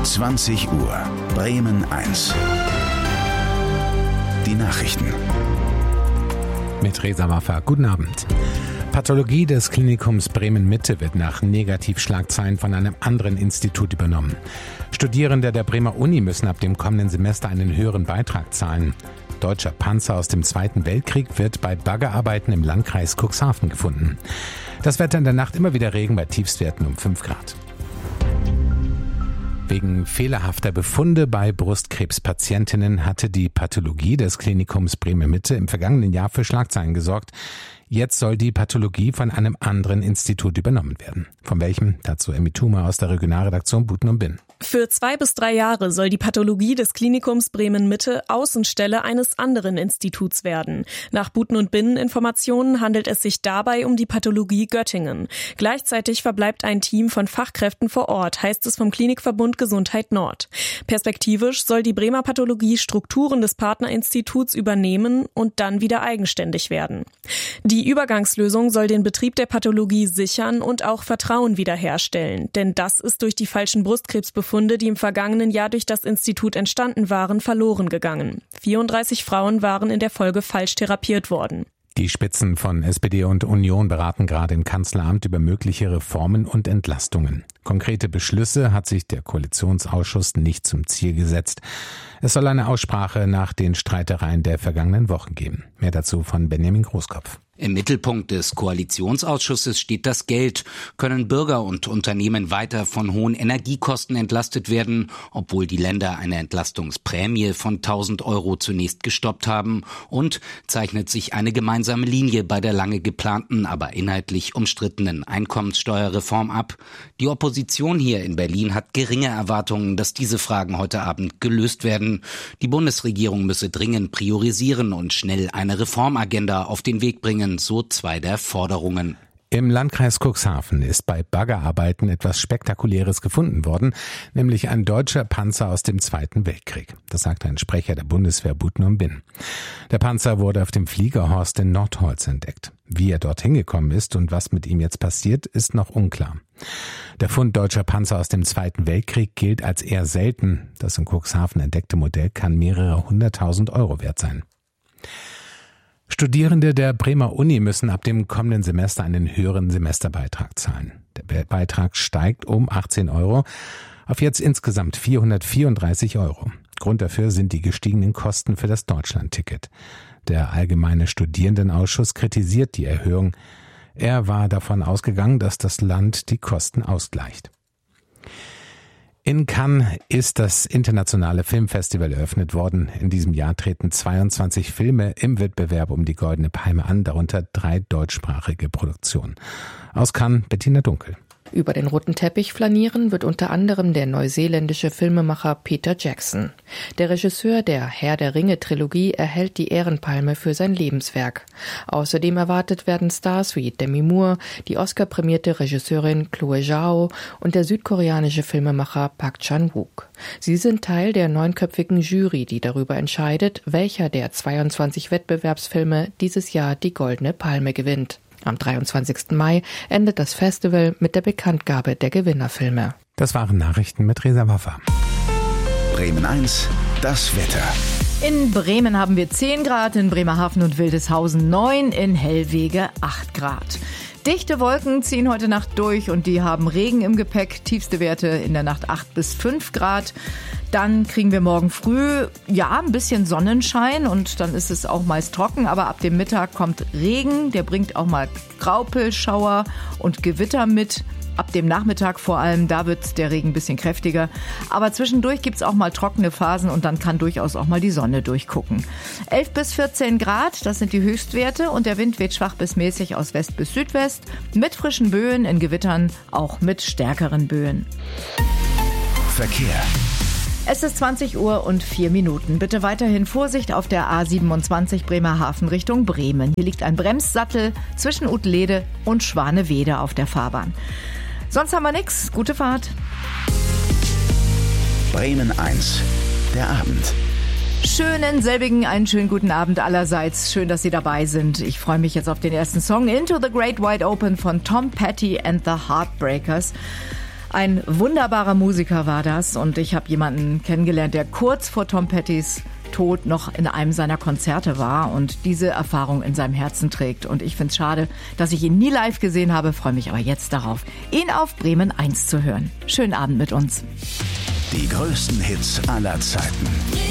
20 Uhr, Bremen 1. Die Nachrichten. Mit Reza Waffa. Guten Abend. Pathologie des Klinikums Bremen-Mitte wird nach Negativschlagzeilen von einem anderen Institut übernommen. Studierende der Bremer Uni müssen ab dem kommenden Semester einen höheren Beitrag zahlen. Deutscher Panzer aus dem Zweiten Weltkrieg wird bei Baggerarbeiten im Landkreis Cuxhaven gefunden. Das Wetter in der Nacht immer wieder Regen bei Tiefstwerten um 5 Grad. Wegen fehlerhafter Befunde bei Brustkrebspatientinnen hatte die Pathologie des Klinikums Bremen-Mitte im vergangenen Jahr für Schlagzeilen gesorgt. Jetzt soll die Pathologie von einem anderen Institut übernommen werden. Von welchem? Dazu Emmy Thumer aus der Regionalredaktion Buten und Binn. Für 2 bis 3 Jahre soll die Pathologie des Klinikums Bremen-Mitte Außenstelle eines anderen Instituts werden. Nach Buten und Binnen-Informationen handelt es sich dabei um die Pathologie Göttingen. Gleichzeitig verbleibt ein Team von Fachkräften vor Ort, heißt es vom Klinikverbund Gesundheit Nord. Perspektivisch soll die Bremer Pathologie Strukturen des Partnerinstituts übernehmen und dann wieder eigenständig werden. Die Übergangslösung soll den Betrieb der Pathologie sichern und auch Vertrauen wiederherstellen, denn das ist durch die falschen Brustkrebsbefunde, die im vergangenen Jahr durch das Institut entstanden waren, verloren gegangen. 34 Frauen waren in der Folge falsch therapiert worden. Die Spitzen von SPD und Union beraten gerade im Kanzleramt über mögliche Reformen und Entlastungen. Konkrete Beschlüsse hat sich der Koalitionsausschuss nicht zum Ziel gesetzt. Es soll eine Aussprache nach den Streitereien der vergangenen Wochen geben. Mehr dazu von Benjamin Großkopf. Im Mittelpunkt des Koalitionsausschusses steht das Geld. Können Bürger und Unternehmen weiter von hohen Energiekosten entlastet werden, obwohl die Länder eine Entlastungsprämie von 1.000 € zunächst gestoppt haben? Und zeichnet sich eine gemeinsame Linie bei der lange geplanten, aber inhaltlich umstrittenen Einkommenssteuerreform ab? Die Opposition hier in Berlin hat geringe Erwartungen, dass diese Fragen heute Abend gelöst werden. Die Bundesregierung müsse dringend priorisieren und schnell eine Reformagenda auf den Weg bringen. So 2 der Forderungen. Im Landkreis Cuxhaven ist bei Baggerarbeiten etwas Spektakuläres gefunden worden, nämlich ein deutscher Panzer aus dem Zweiten Weltkrieg. Das sagt ein Sprecher der Bundeswehr Buten und Binn. Der Panzer wurde auf dem Fliegerhorst in Nordholz entdeckt. Wie er dorthin gekommen ist und was mit ihm jetzt passiert, ist noch unklar. Der Fund deutscher Panzer aus dem Zweiten Weltkrieg gilt als eher selten. Das in Cuxhaven entdeckte Modell kann mehrere 100.000 € wert sein. Studierende der Bremer Uni müssen ab dem kommenden Semester einen höheren Semesterbeitrag zahlen. Der Beitrag steigt um 18 € auf jetzt insgesamt 434 €. Grund dafür sind die gestiegenen Kosten für das Deutschlandticket. Der Allgemeine Studierendenausschuss kritisiert die Erhöhung. Er war davon ausgegangen, dass das Land die Kosten ausgleicht. In Cannes ist das internationale Filmfestival eröffnet worden. In diesem Jahr treten 22 Filme im Wettbewerb um die Goldene Palme an, darunter 3 deutschsprachige Produktionen. Aus Cannes, Bettina Dunkel. Über den roten Teppich flanieren wird unter anderem der neuseeländische Filmemacher Peter Jackson. Der Regisseur der Herr der Ringe-Trilogie erhält die Ehrenpalme für sein Lebenswerk. Außerdem erwartet werden Stars wie Demi Moore, die Oscar-prämierte Regisseurin Chloe Zhao und der südkoreanische Filmemacher Park Chan-wook. Sie sind Teil der 9-köpfigen Jury, die darüber entscheidet, welcher der 22 Wettbewerbsfilme dieses Jahr die Goldene Palme gewinnt. Am 23. Mai endet das Festival mit der Bekanntgabe der Gewinnerfilme. Das waren Nachrichten mit Reza Waffa. Bremen 1, das Wetter. In Bremen haben wir 10 Grad, in Bremerhaven und Wildeshausen 9, in Hellwege 8 Grad. Dichte Wolken ziehen heute Nacht durch und die haben Regen im Gepäck. Tiefste Werte in der Nacht 8 bis 5 Grad. Dann kriegen wir morgen früh, ein bisschen Sonnenschein und dann ist es auch meist trocken. Aber ab dem Mittag kommt Regen, der bringt auch mal Graupelschauer und Gewitter mit. Ab dem Nachmittag vor allem, da wird der Regen ein bisschen kräftiger. Aber zwischendurch gibt's auch mal trockene Phasen und dann kann durchaus auch mal die Sonne durchgucken. 11 bis 14 Grad, das sind die Höchstwerte und der Wind weht schwach bis mäßig aus West bis Südwest. Mit frischen Böen, in Gewittern auch mit stärkeren Böen. Verkehr. Es ist 20 Uhr und 4 Minuten. Bitte weiterhin Vorsicht auf der A27 Bremerhaven Richtung Bremen. Hier liegt ein Bremssattel zwischen Utlede und Schwanewede auf der Fahrbahn. Sonst haben wir nichts. Gute Fahrt. Bremen 1, der Abend. Schönen selbigen, einen schönen guten Abend allerseits. Schön, dass Sie dabei sind. Ich freue mich jetzt auf den ersten Song Into the Great Wide Open von Tom Petty and the Heartbreakers. Ein wunderbarer Musiker war das und ich habe jemanden kennengelernt, der kurz vor Tom Pettys Tod noch in einem seiner Konzerte war und diese Erfahrung in seinem Herzen trägt. Und ich finde es schade, dass ich ihn nie live gesehen habe, freue mich aber jetzt darauf, ihn auf Bremen 1 zu hören. Schönen Abend mit uns. Die größten Hits aller Zeiten.